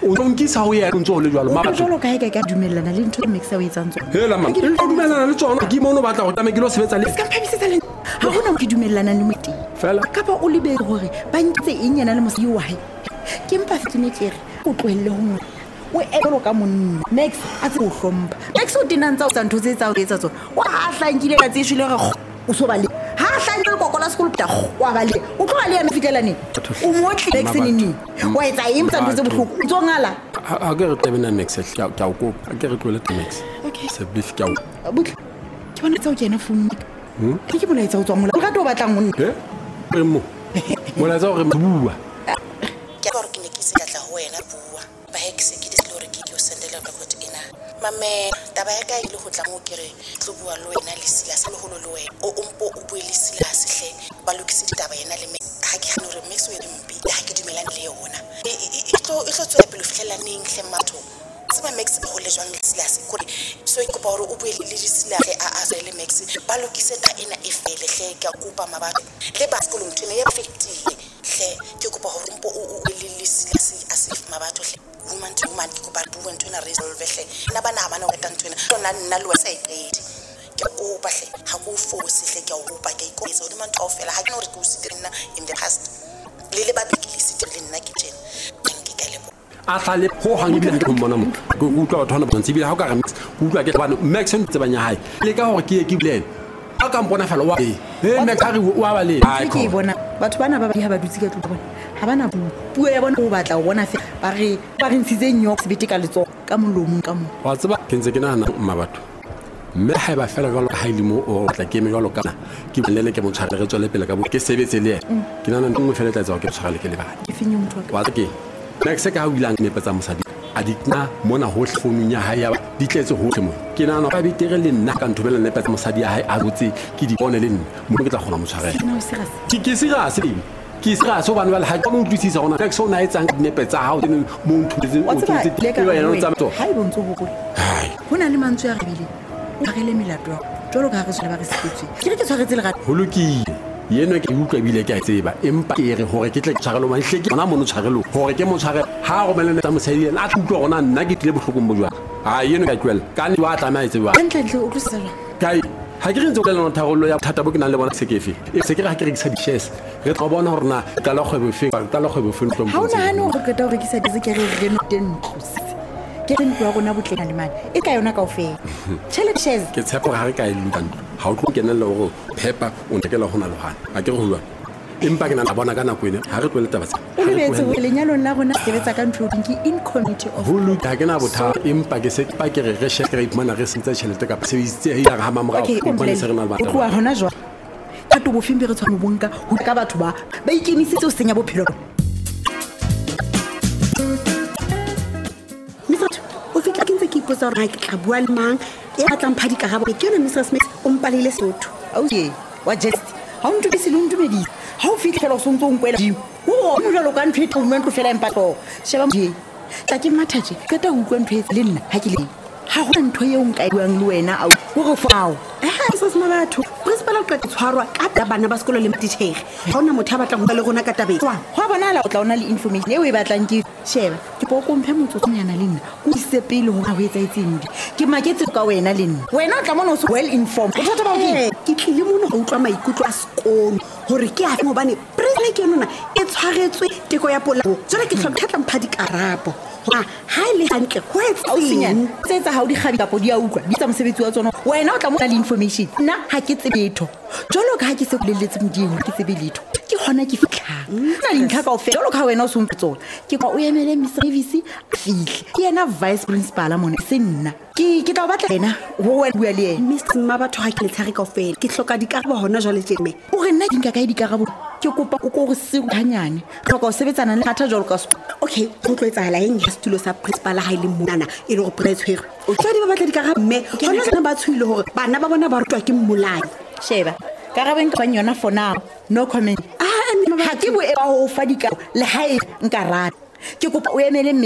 o nkisa ho yena ntse ho le jwalo mabaka jwalo ka ka dumellana le ntho Max a o etsang tsona hela mama ke dumellana le tsona ke mono batla go tame ke lo sebetsa le ska mphabisetsa le ha hona mo ke dumellana le moti fela kapa o lebe hore ba ntse eng yana le mosadi wa hae ke mpa fetine tlere o tlohelle ho mo o elo ka monna Max a tse o hlompha Max o dinantsa o tsa ntho tse tsa o etsa tsona wa hlankile ka tsishile re o so ba le ha hlankile kokola sekolo pita wa ba le o tlo le ya mefitlelane o motli Max nini wa etsa eng tsa ntho tse bohloko o tsongala a ke re tebena Max ka o ko a ke re tlole Max okay se beef ka o butla ke bona tsa o kena phone ke bolaetsa o tswa mola o rata o batlang monna re mo molaetsa o re bua ke ba re ke ne ke se ka tla ho wena bua ba hexe ke dislore ke yo sendela record ina mame taba ya ka ile ho tla mo kere tlo bua le wena le sila se le holo le wena o mpo o bue le sila se hle ba lokise ditaba yena le ha ke hano re Max o ye mpi ha ke dumelane le yona e tlo tswa pele fihlela neng hle matho tseba Max ho le jwang le sila se kore so e kopa hore o bue le sila a le Max ba lokise ta ena e fele hle ke a kopa mabapi le ba sekolo mthene ya fetile hle ke kopa hore mpo o le sila se asif mabatho hle woman to woman ke kopa bua ntwe na resolve hle na bana bana wa tantwena lona nna le wa sa iqedi ke kopa hle ha go force hle ke a kopa ke ikopisa o man to fela ha ke no re go sitirina in the past le ba bikili sitirina ke tjena ke ka lebo a hlale ho hangi bile ke mmona mo go utlwa batho hona bontsi bile ha o ka re utlwa ke bana Max o ntse banya hae le ka hore ke bile a ka mpona fela wa Max ha re wa ba le ke bona batho bana ba ha ba dutse ka tlo bona ha bana puo ya bona o batla o bona fe ba re ntshitse nyok sebete ka letso ka molomo ka mo wa tseba ke ntse ke nahana mmabatho mme ha ba fela jwalo ha ile mo o tla ke me jwalo ka ke bolele ke mo tshware re tswele pele ka bo ke sebetse le ke nahana nngwe fela tla etsa ke tshware le ke le ba ke finyo motho wa ke Max ka ha o ilang me petsa mosadi a ditna mona ho founung ya hae ya di tletse hohle mo ke nahana ba bitere le nna ka nthobela le petsa mosadi ya hae a botse ke di bone le nna mo ke tla khona mo tshwarela ke serious ke sera so bana ba le ha ke mo utlwisisa gona Max o na etsang dinepe tsa hao mo nthutse o tsetse yena o tsamto ha e bontso go go hona le mantswe a rebile o gele melato jolo ka re se ba re setse ke re ke tshwaretse le ga ho lokile yeno ke utlwa bile ke a tseba empa ke re hore ke tle tshwarelo ma hle ke bona mo no tshwarelo hore ke mo tshware ha go melene tsa mosadi a utlwa gona nna ke tlile bohlokong bo jwa ha yeno ka twela ka ni wa tla ma etse ba ntle o tlosa kai ha ke re ntse o le nna tharollo ya thata bo ke nang le bona sekefe e se ke re ha ke rekisa di-shares re tlo bona hore na ka la kgwebo fe ntlo ha ona hano go keta go rekisa di se ke re no den ke re ntwa gona botlena le mane e ka yona kaofela challenge shares ke tshepa gore ha re ka e luka ha o tlo kenella hore phepa o ntekela hona le hana ha ke re ho lwa empa ke na bona ka nako ene ha re tlo le tabatsa o lebetse ho lenyalong la rona sebetsa ka ntho ke in committee of ho luka ha ke na botha empa ke se pa ke re share rate mana re sentse tšhelete ka sebeditse ya ga mamorao o bone se re na ba o tloa hona jwa ka to bofimbe re tswa mo bonka ho ka batho ba ikemisitse o senya bophelo potsa hore ke tla bua le mang e batlang phadi ka gabo ke yona Mr Smith o mpalile Sotho okay wa just ha o ntse le ntumedi ha o fitlhela o sontse o nkwela di o mo jalo ka ntho e tlo fela empatlo sheba mo tla ke mathaje ka ta utlwa ntho e le nna ha ke le ha go ntho e o nka buang le wena a o go fao se se mabatho principal o tla tshwarwa ka bana ba sekolo le mtithere ha ona motho a batlang go le rona ka tabeng go bona la o tla ona le information e o e batlang ke sheba ke po komphe motsotsonyana le nna o ise pele ho ga o etsa itseng ke maketse ka wena le nna wena o tla mona o so well informed o thata ba ke tlile mona go utlwa maikutlo a sekolo hore ke a mo bane president ke yona e tshwaretswe teko ya polao jole ke tlhoka mphadi karabo ha ile hantle go etseng tsetsa ha o di kgadi kapo di a utlwa di tsa mosebetsi wa tsona wena o tla mona le information nna ha ke tsebetho jolo ka ha ke se boleletse modimo ke tsebe letho ke hona ke fitlang nna dintlha ka ofela jolo ka wena o sontse tsona ke kwa o emele service a fihle ke yena vice principal a mona se nna ke tla batla wena ho wena bua le yena Mr Mabatho ha ke le tshare ka ofela ke hloka dikarabo hona jwale tjeme o re nna dinka ka dikarabo ke kopa o go se hanyane hloka o sebetsana le thatha jolo ka okay go tlo etsahala eng stulo sa principal ha ile monana e le go pretswere o tla di ba batla dikarabo mme hona ba tshwile hore bana ba bona ba rutwa ke mmolai sheba karabeng ka yona for now no comment ha ke bo e ba ho fa dikao le hae nka rata ke kopa o emele